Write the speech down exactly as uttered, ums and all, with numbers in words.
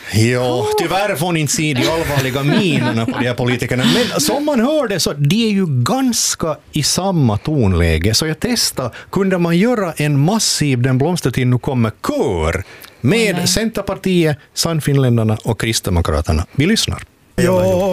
Ja, tyvärr får ni inte se de allvarliga minerna på de här politikerna. Men som man hörde så de är ju ganska i samma tonläge. Så jag testade, kunde man göra en massiv Den blomstertid nu kommer kör med Nej. Centerpartiet, Sannfinländarna och Kristdemokraterna. Vi lyssnar. Ja.